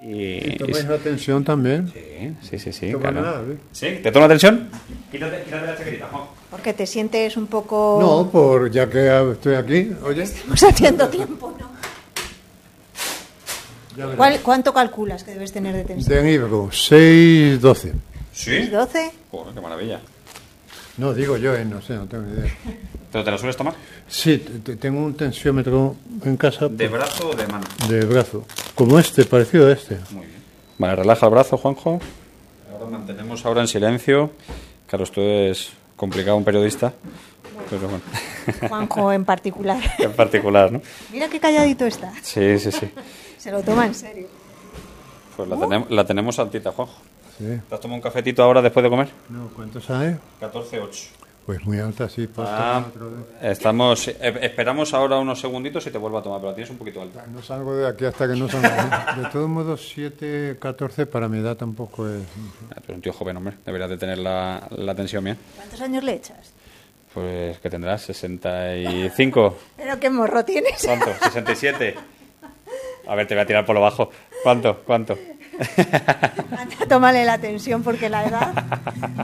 ¿Y tomáis la tensión también? Sí, ¿Toma claro. nada, ¿eh? ¿Sí? ¿Te toma la tensión? Quítate la chaquetita, Juan. Porque te sientes un poco... No, ya que estoy aquí, oye. Estamos haciendo tiempo, ¿no? Ya verás. ¿Cuánto calculas que debes tener de tensión? De híbrido, 6-12. ¿Sí? ¿12? Joder, qué maravilla. No, digo yo, no sé, no tengo ni idea. ¿Pero te la sueles tomar? Sí, tengo un tensiómetro en casa. ¿De brazo o de mano? De brazo. Como parecido a este. Muy bien. Vale, relaja el brazo, Juanjo. Ahora mantenemos ahora en silencio. Claro, esto es complicado, un periodista. Pero bueno. Juanjo en particular. En particular, ¿no? Mira qué calladito está. Sí. Se lo toma en serio. Pues la tenemos altita, Juanjo. Sí. ¿Te has tomado un cafetito ahora después de comer? No, ¿cuántos hay? 14:08. Pues muy alta, sí. Esperamos ahora unos segunditos y te vuelvo a tomar, pero la tienes un poquito alta. No salgo de aquí hasta que no salga. De todos modos, 7-14 para mi edad tampoco es. Pero un tío joven, hombre, deberías de tener la tensión bien. ¿Cuántos años le echas? Pues, ¿qué tendrás? 65. ¿Pero qué morro tienes? ¿Cuánto? 67. A ver, te voy a tirar por lo bajo. ¿Cuánto? Anda, tómale la tensión porque la edad...